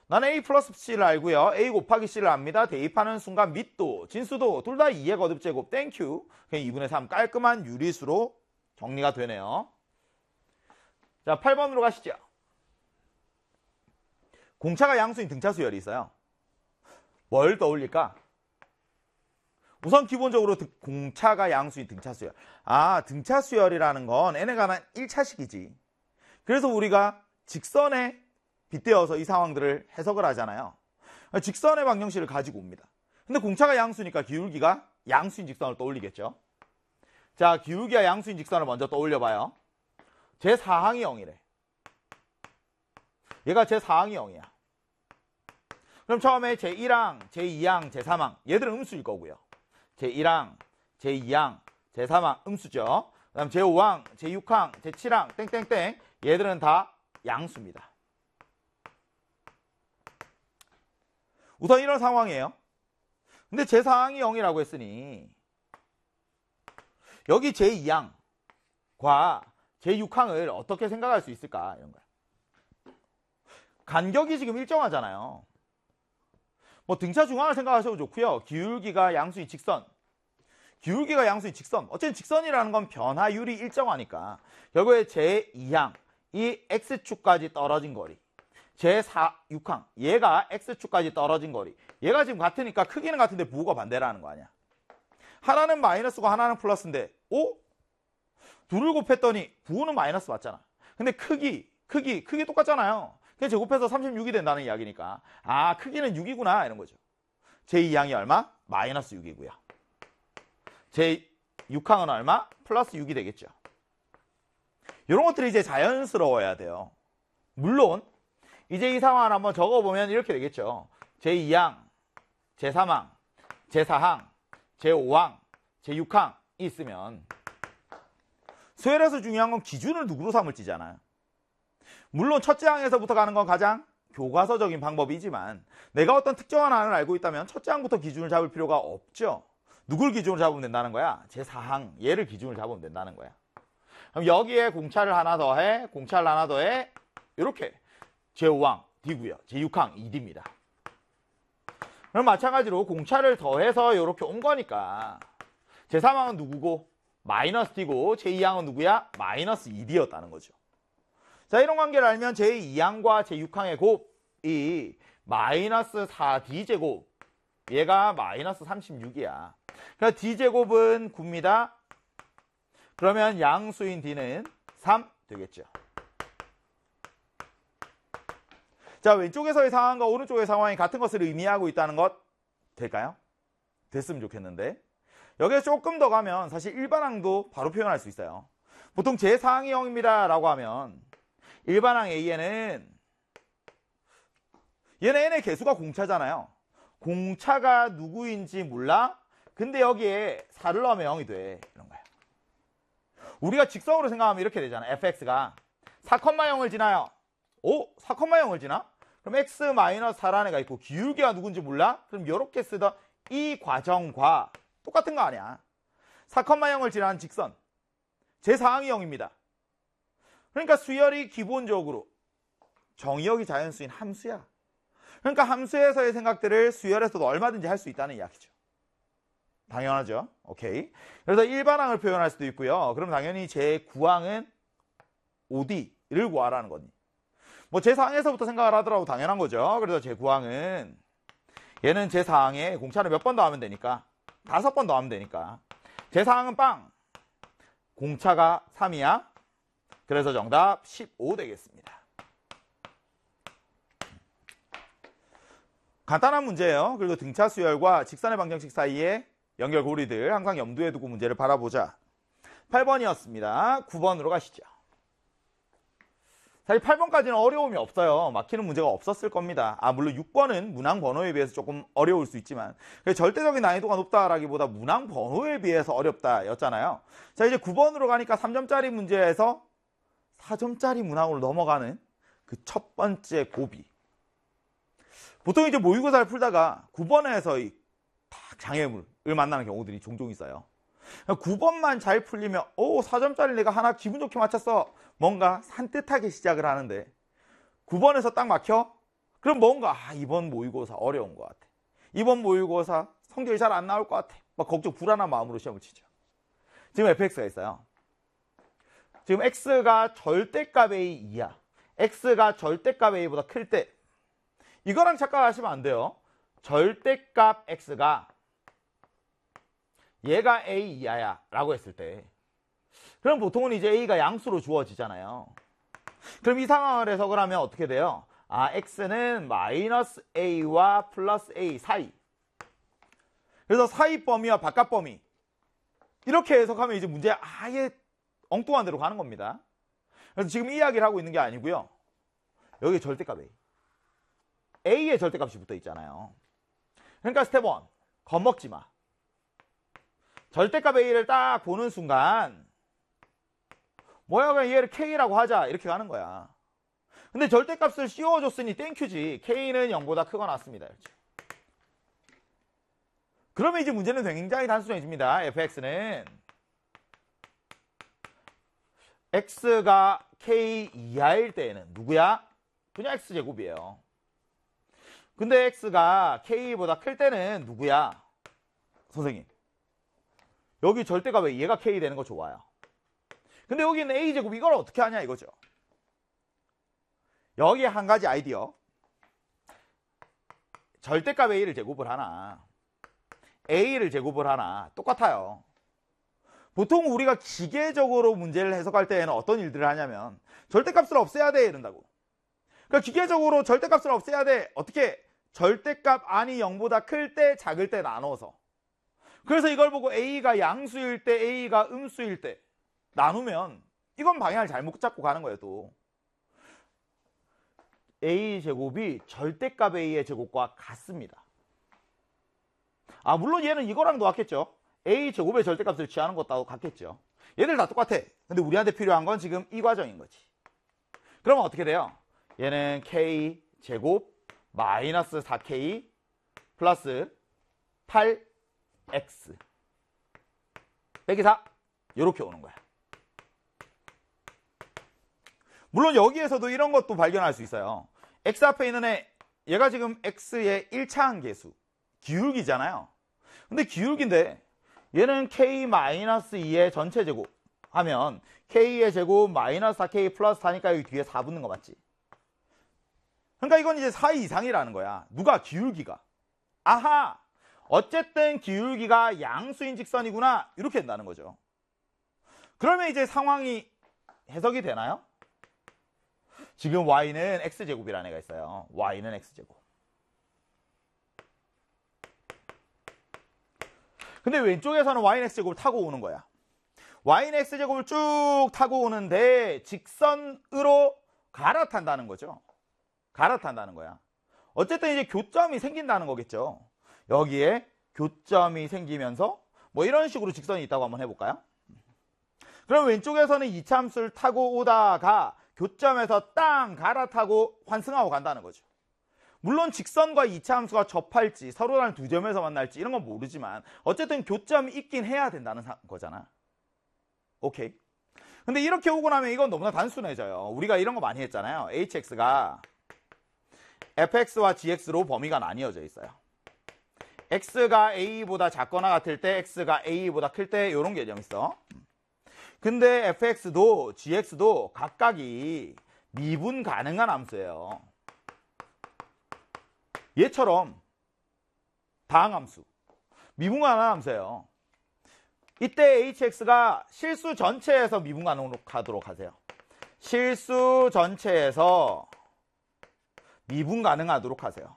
나는 A 플러스 C를 알고요. A 곱하기 C를 압니다. 대입하는 순간 밑도, 진수도 둘 다 2의 거듭제곱 땡큐. 그냥 2분의 3 깔끔한 유리수로 정리가 되네요. 자, 8번으로 가시죠. 공차가 양수인 등차 수열이 있어요. 뭘 떠올릴까? 우선 기본적으로 공차가 양수인 등차 수열. 아, 등차 수열이라는 건 n에 관한 1차식이지. 그래서 우리가 직선에 빗대어서 이 상황들을 해석을 하잖아요. 직선의 방정식을 가지고 옵니다. 근데 공차가 양수니까 기울기가 양수인 직선을 떠올리겠죠. 자, 기울기가 양수인 직선을 먼저 떠올려봐요. 제4항이 0이래. 얘가 제4항이 0이야. 그럼 처음에 제1항, 제2항, 제3항 얘들은 음수일 거고요. 제1항, 제2항, 제3항 음수죠. 그 다음 제5항, 제6항, 제7항 땡땡땡 얘들은 다 양수입니다. 우선 이런 상황이에요. 근데 제4항이 0이라고 했으니 여기 제2항과 제6항을 어떻게 생각할 수 있을까? 이런 거야. 간격이 지금 일정하잖아요. 뭐 등차 중앙을 생각하셔도 좋고요. 기울기가 양수인 직선. 기울기가 양수인 직선. 어쨌든 직선이라는 건 변화율이 일정하니까 결국에 제2항 이 x축까지 떨어진 거리. 제6항 얘가 x축까지 떨어진 거리. 얘가 지금 같으니까 크기는 같은데 부호가 반대라는 거 아니야. 하나는 마이너스고 하나는 플러스인데 오? 둘을 곱했더니 부호는 마이너스 맞잖아. 근데 크기 똑같잖아요. 그냥 제곱해서 36이 된다는 이야기니까 아, 크기는 6이구나 이런 거죠. 제2항이 얼마? 마이너스 6이고요. 제6항은 얼마? 플러스 6이 되겠죠. 이런 것들이 이제 자연스러워야 돼요. 물론 이제 이 상황을 한번 적어보면 이렇게 되겠죠. 제2항, 제3항, 제4항, 제5항, 제6항이 있으면 수열에서 중요한 건 기준을 누구로 삼을지잖아요. 물론 첫째 항에서부터 가는 건 가장 교과서적인 방법이지만 내가 어떤 특정한 항을 알고 있다면 첫째 항부터 기준을 잡을 필요가 없죠. 누굴 기준으로 잡으면 된다는 거야? 제4항 얘를 기준으로 잡으면 된다는 거야. 그럼 여기에 공차를 하나 더해, 공차를 하나 더해 이렇게 제5항 D고요. 제6항 2D입니다. 그럼 마찬가지로 공차를 더해서 이렇게 온 거니까 제3항은 누구고? 마이너스 D고 제2항은 누구야? 마이너스 2D였다는 거죠. 자, 이런 관계를 알면 제2항과 제6항의 곱이 마이너스 4D제곱 얘가 마이너스 36이야. 그러니까 D제곱은 9입니다. 그러면 양수인 D는 3 되겠죠. 자, 왼쪽에서의 상황과 오른쪽의 상황이 같은 것을 의미하고 있다는 것 될까요? 됐으면 좋겠는데 여기에 조금 더 가면 사실 일반항도 바로 표현할 수 있어요. 보통 제4항이 0입니다 라고 하면 일반항 A에는 얘는 n의 개수가 공차잖아요. 공차가 누구인지 몰라? 근데 여기에 4를 넣으면 0이 돼. 이런 거야. 우리가 직선으로 생각하면 이렇게 되잖아. fx가 4,0을 지나요. 오? 4,0을 지나? 그럼 x-4라는 애가 있고 기울기가 누군지 몰라? 그럼 이렇게 쓰던 이 과정과 똑같은 거 아니야. 4,0을 지나는 직선. 제4항이 0입니다. 그러니까 수열이 기본적으로 정의역이 자연수인 함수야. 그러니까 함수에서의 생각들을 수열에서도 얼마든지 할 수 있다는 이야기죠. 당연하죠. 오케이. 그래서 일반항을 표현할 수도 있고요. 그럼 당연히 제9항은 5D를 구하라는 거니. 뭐 제4항에서부터 생각을 하더라도 당연한 거죠. 그래서 제9항은 얘는 제4항에 공차를 몇 번 더하면 되니까 5번 더하면 되니까 제4항은 빵. 공차가 3이야. 그래서 정답 15 되겠습니다. 간단한 문제예요. 그리고 등차 수열과 직선의 방정식 사이의 연결 고리들 항상 염두에 두고 문제를 바라보자. 8번이었습니다. 9번으로 가시죠. 사실 8번까지는 어려움이 없어요. 막히는 문제가 없었을 겁니다. 물론 6번은 문항 번호에 비해서 조금 어려울 수 있지만 절대적인 난이도가 높다라기보다 문항 번호에 비해서 어렵다 였잖아요. 자, 이제 9번으로 가니까 3점짜리 문제에서 4점짜리 문항으로 넘어가는 그 첫 번째 고비. 보통 이제 모의고사를 풀다가 9번에서 이 장애물을 만나는 경우들이 종종 있어요. 9번만 잘 풀리면 4점짜리 내가 하나 기분 좋게 맞췄어. 뭔가 산뜻하게 시작을 하는데 9번에서 딱 막혀? 그럼 뭔가 이번 모의고사 어려운 것 같아. 이번 모의고사 성적이 잘 안 나올 것 같아. 막 걱정 불안한 마음으로 시험을 치죠. 지금 fx가 있어요. 지금 x가 절대값 a 이하, x가 절대값 a보다 클 때 이거랑 착각하시면 안 돼요. 절대값 x가 얘가 a 이하야 라고 했을 때 그럼 보통은 이제 a가 양수로 주어지잖아요. 그럼 이 상황을 해석을 하면 어떻게 돼요? x는 마이너스 a와 플러스 a 사이. 그래서 사이 범위와 바깥 범위 이렇게 해석하면 이제 문제 아예 엉뚱한 데로 가는 겁니다. 그래서 지금 이야기를 하고 있는 게 아니고요. 여기 절대값 a. a의 절대값이 붙어 있잖아요. 그러니까 스텝 1 겁먹지 마. 절대값 a를 딱 보는 순간 뭐야 그냥 얘를 k라고 하자 이렇게 가는 거야. 근데 절대값을 씌워줬으니 땡큐지. k는 0보다 크거나 같습니다. 그러면 이제 문제는 굉장히 단순해집니다. fx는 x가 k 이하일 때에는 누구야? 그냥 x제곱이에요. 근데 x가 k보다 클 때는 누구야? 선생님 여기 절대값 왜 얘가 k 되는 거 좋아요. 근데 여기는 a제곱 이걸 어떻게 하냐 이거죠. 여기에 한 가지 아이디어. 절대값 a를 제곱을 하나 a를 제곱을 하나 똑같아요. 보통 우리가 기계적으로 문제를 해석할 때에는 어떤 일들을 하냐면 절대값을 없애야 돼 이런다고. 그러니까 기계적으로 절대값을 없애야 돼. 어떻게? 절대값 안이 0보다 클 때 작을 때 나눠서. 그래서 이걸 보고 a가 양수일 때 a가 음수일 때 나누면 이건 방향을 잘못 잡고 가는 거예요. 또 a제곱이 절대값 a의 제곱과 같습니다. 물론 얘는 이거랑도 같겠죠. a제곱의 절대값을 취하는 것도 같겠죠. 얘들 다 똑같아. 근데 우리한테 필요한 건 지금 이 과정인 거지. 그러면 어떻게 돼요? 얘는 k제곱 마이너스 4k 플러스 8x 빼기 4 이렇게 오는 거야. 물론 여기에서도 이런 것도 발견할 수 있어요. x 앞에 있는 얘가 지금 x의 1차항 계수 기울기잖아요. 근데 기울기인데 얘는 k-2의 전체 제곱 하면 k의 제곱 마이너스 4k 플러스 4니까 여기 뒤에 4 붙는 거 맞지? 그러니까 이건 이제 4 이상이라는 거야. 누가? 기울기가. 아하! 어쨌든 기울기가 양수인 직선이구나 이렇게 된다는 거죠. 그러면 이제 상황이 해석이 되나요? 지금 y는 x제곱이라는 애가 있어요. y는 x제곱. 근데 왼쪽에서는 y는 x제곱을 타고 오는 거야. y는 x제곱을 쭉 타고 오는데 직선으로 갈아탄다는 거죠. 갈아탄다는 거야. 어쨌든 이제 교점이 생긴다는 거겠죠. 여기에 교점이 생기면서 뭐 이런 식으로 직선이 있다고 한번 해볼까요? 그럼 왼쪽에서는 이차함수를 타고 오다가 교점에서 땅 갈아타고 환승하고 간다는 거죠. 물론 직선과 이차함수가 접할지 서로 다른 두 점에서 만날지 이런 건 모르지만 어쨌든 교점이 있긴 해야 된다는 거잖아. 오케이. 근데 이렇게 오고 나면 이건 너무나 단순해져요. 우리가 이런 거 많이 했잖아요. hx가 fx와 gx로 범위가 나뉘어져 있어요. x가 a보다 작거나 같을 때 x가 a보다 클 때 이런 개념 있어. 근데 fx도 gx도 각각이 미분 가능한 함수예요. 얘처럼 다항함수 미분 가능한 함수예요. 이때 hx가 실수 전체에서 미분 가능하도록 하세요. 실수 전체에서 미분 가능하도록 하세요.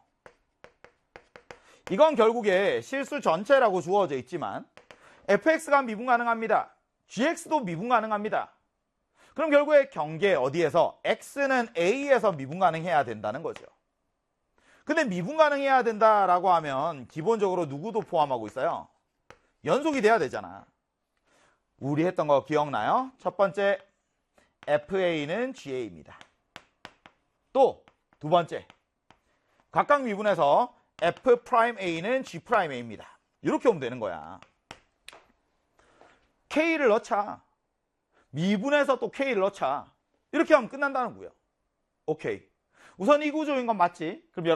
이건 결국에 실수 전체라고 주어져 있지만 fx가 미분 가능합니다. gx도 미분 가능합니다. 그럼 결국에 경계 어디에서? x는 a에서 미분 가능해야 된다는 거죠. 근데 미분 가능해야 된다라고 하면 기본적으로 누구도 포함하고 있어요? 연속이 돼야 되잖아. 우리 했던 거 기억나요? 첫 번째 fa는 ga입니다. 또 두 번째 각각 미분해서 f'a는 g'a입니다. 이렇게 오면 되는 거야. k를 넣자. 미분해서 또 k를 넣자. 이렇게 하면 끝난다는 거예요. 오케이. 우선 이 구조인 건 맞지? 그럼